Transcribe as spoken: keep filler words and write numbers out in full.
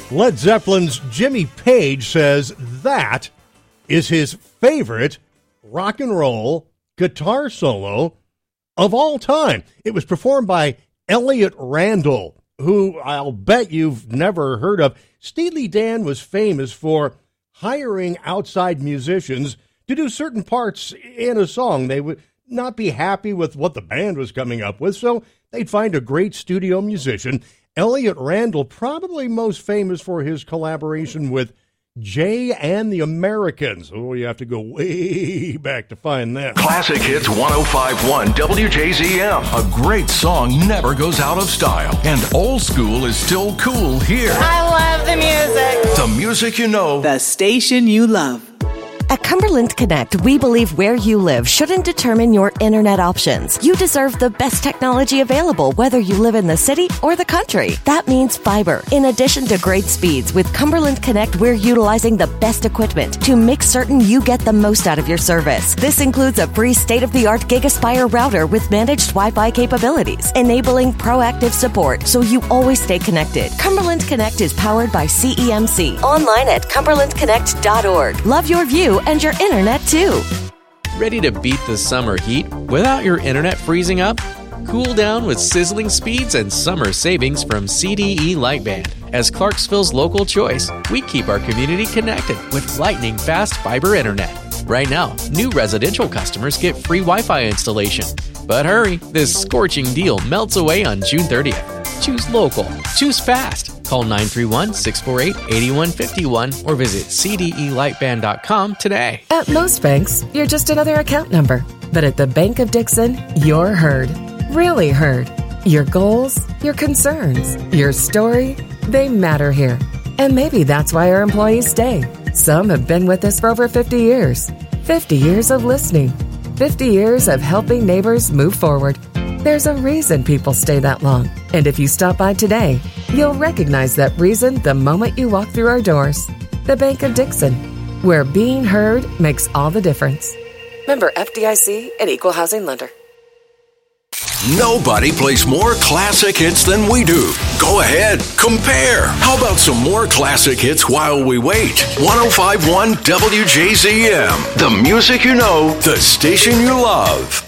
Led Zeppelin's Jimmy Page says that is his favorite rock and roll guitar solo of all time. It was performed by Elliot Randall, who I'll bet you've never heard of. Steely Dan was famous for hiring outside musicians to do certain parts in a song. They would not be happy with what the band was coming up with, so they'd find a great studio musician. Elliot Randall, probably most famous for his collaboration with Jay and the Americans. Oh, you have to go way back to find that. Classic Hits one oh five point one W J Z M. A great song never goes out of style. And old school is still cool here. I love the music. The music you know. The station you love. At Cumberland Connect, we believe where you live shouldn't determine your internet options. You deserve the best technology available, whether you live in the city or the country. That means fiber. In addition to great speeds, with Cumberland Connect, we're utilizing the best equipment to make certain you get the most out of your service. This includes a free state-of-the-art GigaSpire router with managed Wi-Fi capabilities, enabling proactive support so you always stay connected. Cumberland Connect is powered by C E M C. Online at cumberland connect dot org. Love your view and your internet too. Ready to beat the summer heat without your internet freezing up? Cool down with sizzling speeds and summer savings from C D E Lightband. As Clarksville's local choice, we keep our community connected with lightning fast fiber internet. Right now, new residential customers get free Wi-Fi installation. But hurry, this scorching deal melts away on June thirtieth. Choose local. Choose fast. Call nine three one, six four eight, eight one five one or visit c d e lightband dot com today. At most banks, you're just another account number. But at the Bank of Dixon, you're heard. Really heard. Your goals, your concerns, your story, they matter here. And maybe that's why our employees stay. Some have been with us for over fifty years. fifty years of listening. fifty years of helping neighbors move forward. There's a reason people stay that long. And if you stop by today, you'll recognize that reason the moment you walk through our doors. The Bank of Dixon, where being heard makes all the difference. Member F D I C and Equal Housing Lender. Nobody plays more classic hits than we do. Go ahead, compare. How about some more classic hits while we wait? one oh five point one W J Z M. The music you know, the station you love.